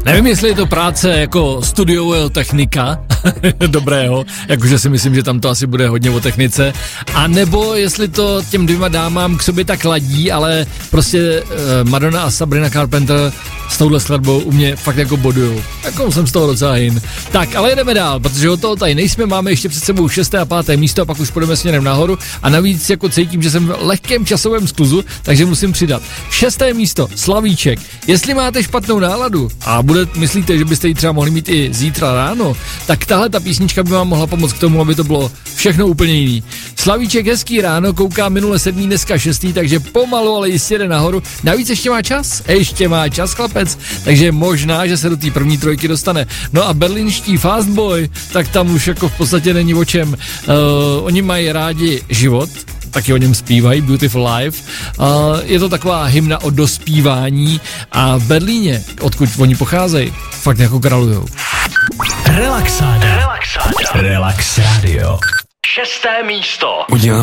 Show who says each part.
Speaker 1: Nevím, jestli je to práce jako studiového technika, dobrého, jakože si myslím, že tam to asi bude hodně o technice, a nebo jestli to těm dvěma dámám k sobě tak ladí, ale prostě Madonna a Sabrina Carpenter s touhle skladbou u mě fakt jako bodujou. Jako jsem z toho docela hin. Tak, ale jedeme dál, protože od toho tady nejsme, máme ještě před sebou 6. a 5. místo a pak už půjdeme směrem nahoru a navíc jako cítím, že jsem v lehkém časovém skluzu, takže musím přidat. 6. místo, Slavíček. Jestli máte špatnou náladu a myslíte, že byste ji třeba mohli mít i zítra ráno, tak tahle ta písnička by vám mohla pomoct k tomu, aby to bylo všechno úplně jiný. Slavíček, hezký ráno, kouká minule 7, dneska 6, takže pomalu, ale jistě jde nahoru. Navíc ještě má čas, chlapec, takže možná, že se do té první trojky dostane. No a berlínští Fastboy, tak tam už jako v podstatě není o čem. Oni mají rádi život, taky o něm zpívají, Beautiful Life. Je to taková hymna o dospívání a v Berlíně, odkud oni pocházejí, fakt jako králujou.
Speaker 2: Relax Radio. 6. místo.
Speaker 3: Udělám